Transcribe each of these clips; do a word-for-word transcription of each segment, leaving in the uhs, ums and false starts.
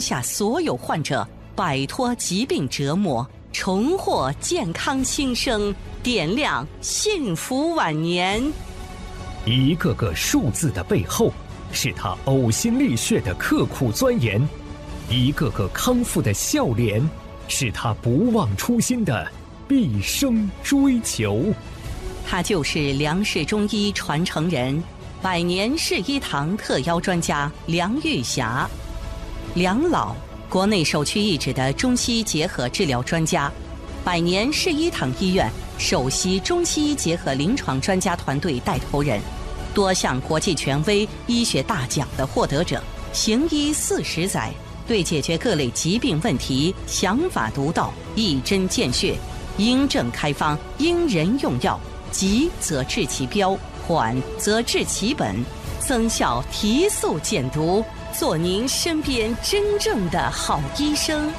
下所有患者摆脱疾病折磨，重获健康新生，点亮幸福晚年。 一个个数字的背后，是他呕心沥血的刻苦钻研；一个个康复的笑脸，是他不忘初心的毕生追求。 他就是梁氏中医传承人，百年市医堂特邀专家梁玉霞。梁老，国内首屈一指的中西医结合治疗专家，百年市医堂医院首席中西医结合临床专家团队带头人，多项国际权威医学大奖的获得者，行医四十载，对解决各类疾病问题想法独到，一针见血，因症开方，因人用药，急则治其标，缓则治其本，增效提速减毒，做您身边真正的好医生。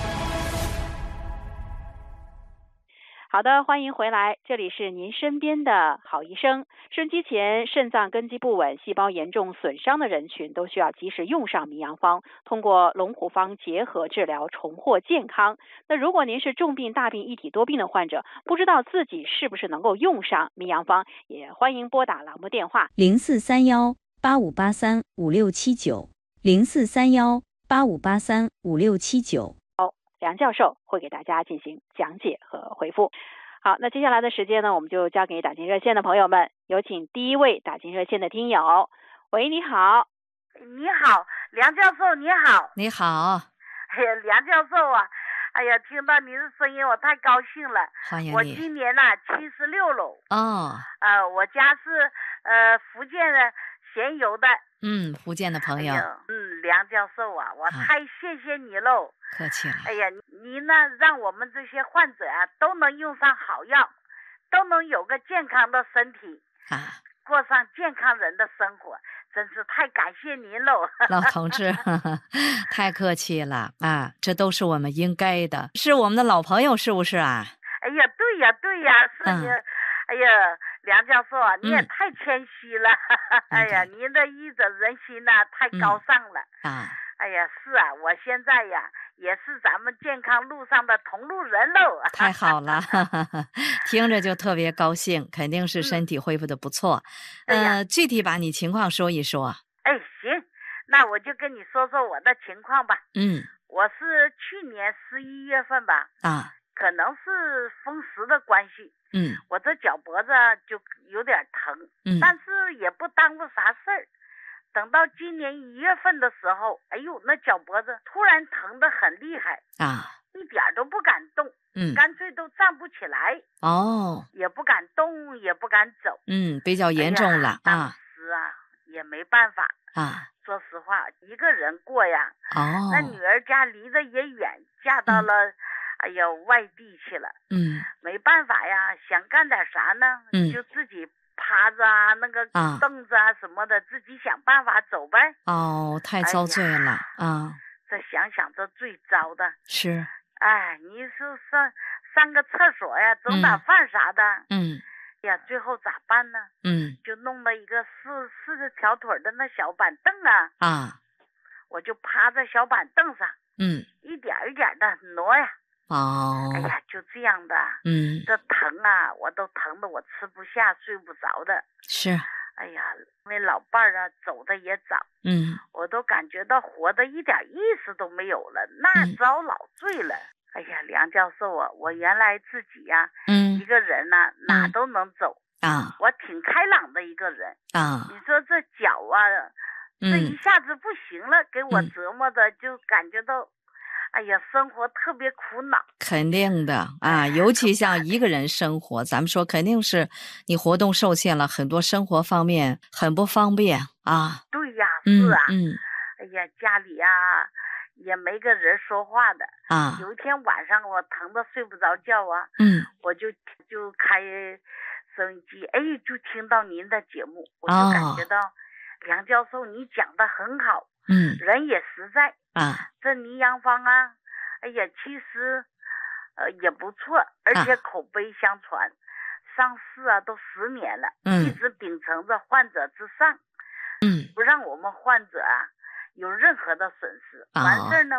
好的，欢迎回来，这里是您身边的好医生。收音机前肾脏根基不稳、细胞严重损伤的人群都需要及时用上名扬方，通过龙虎方结合治疗重获健康。那如果您是重病、大病、一体多病的患者，不知道自己是不是能够用上名扬方，也欢迎拨打栏目电话零四三幺八五八三五六七九零四三幺八五八三五六七九。 梁教授会给大家进行讲解和回复。好，那接下来的时间呢，我们就交给打进热线的朋友们，有请第一位打进热线的听友。喂，你好。 你好，梁教授，你好。 你好。 哎呀，梁教授啊，哎呀，听到你的声音我太高兴了。 欢迎你。 我今年呢七十六了。 哦。 呃，我家是呃福建的咸油的。 嗯，福建的朋友。哎、 嗯，梁教授啊，我太谢谢你喽。 客气了。 哎呀，你呢让我们这些患者啊都能用上好药，都能有个健康的身体啊， 过上健康人的生活，真是太感谢您喽。 老同志呵呵太客气了啊，这都是我们应该的，是我们的老朋友是不是啊？ 哎呀，对呀对呀，是你、嗯、哎呀，梁教授啊，你也太谦虚了、嗯、哎呀，您的医者仁心呐、啊、太高尚了、 嗯、啊。 哎呀，是啊，我现在呀也是咱们健康路上的同路人喽。 太好了，呵呵听着就特别高兴，肯定是身体恢复的不错。嗯、呃，具体把你情况说一说。 哎，行，那我就跟你说说我的情况吧。 嗯， 我是去年十一月份吧， 啊， 可能是风湿的关系， 嗯， 我这脚脖子就有点疼， 嗯， 但是也不耽误啥事儿。等到今年一月份的时候，哎呦，那脚脖子突然疼得很厉害啊， 一点都不敢动， 嗯， 干脆都站不起来， 哦， 也不敢动，也不敢走， 嗯，比较严重了、 哎、啊。当时啊，也没办法啊。 说实话，一个人过呀， 哦， 那女儿家离得也远，嫁到了、嗯，哎呀，外地去了， 嗯， 没办法呀，想干点啥呢？ 嗯， 就自己。趴着啊，那个凳子啊什么的、啊，自己想办法走呗。 哦，太遭罪了、哎、啊！ 这想想这最糟的是， 哎，你是上上个厕所呀，整点饭啥的， 嗯， 呀，最后咋办呢？ 嗯， 就弄了一个四四个条腿的那小板凳啊， 啊， 我就趴在小板凳上， 嗯， 一点一点的挪呀。 哦， 哎呀，就这样的， 嗯， 这疼啊，我都疼得我吃不下、睡不着的。 是， 哎呀，因为老伴儿啊走的也早， 嗯， 我都感觉到活的一点意思都没有了，那遭老罪了。嗯、哎呀，梁教授啊，我原来自己呀、啊， 嗯， 一个人呢、啊、哪都能走啊， 我挺开朗的一个人啊。 你说这脚啊，这一下子不行了，嗯、给我折磨的就感觉到。哎呀，生活特别苦恼， 肯定的啊，尤其像一个人生活，咱们说肯定是你活动受限了，很多生活方面很不方便啊。 对呀，是啊， 嗯，嗯哎呀，家里啊也没个人说话的啊。 有一天晚上我疼得睡不着觉啊， 嗯， 我就就开收音机，哎，就听到您的节目，我就感觉到、哦、梁教授你讲的很好， 嗯， 人也实在。 啊， 这倪阳方啊，哎呀，其实呃也不错，而且口碑相传，啊、上市啊都十年了， 嗯， 一直秉承着患者至上， 嗯， 不让我们患者啊有任何的损失， 啊、 完事儿呢。